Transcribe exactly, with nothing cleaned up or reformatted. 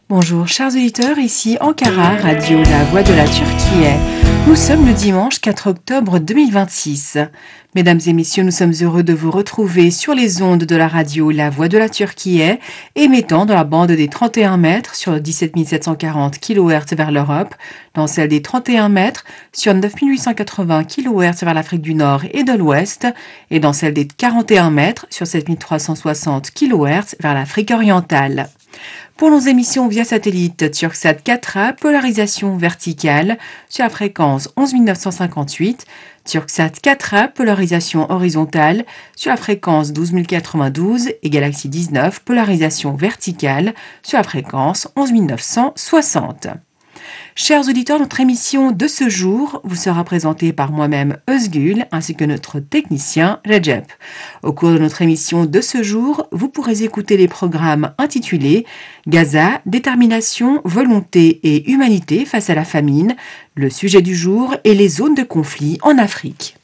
Bonjour chers auditeurs, ici Ankara, radio La Voix de la Turquie. Nous sommes le dimanche quatre octobre deux mille vingt-six. Mesdames et messieurs, nous sommes heureux de vous retrouver sur les ondes de la radio La Voix de la Turquie, émettant dans la bande des trente et un mètres sur dix-sept mille sept cent quarante kilohertz vers l'Europe, dans celle des trente et un mètres sur neuf mille huit cent quatre-vingts kilohertz vers l'Afrique du Nord et de l'Ouest, et dans celle des quarante et un mètres sur sept mille trois cent soixante kilohertz vers l'Afrique orientale. Pour nos émissions via satellite, Turksat quatre A, polarisation verticale, sur la fréquence onze mille neuf cent cinquante-huit, Turksat quatre A, polarisation horizontale, sur la fréquence douze mille quatre-vingt-douze, et Galaxy dix-neuf, polarisation verticale, sur la fréquence onze mille neuf cent soixante. Chers auditeurs, notre émission de ce jour vous sera présentée par moi-même Özgül ainsi que notre technicien Recep. Au cours de notre émission de ce jour, vous pourrez écouter les programmes intitulés Gaza, détermination, volonté et humanité face à la famine, le sujet du jour et les zones de conflit en Afrique.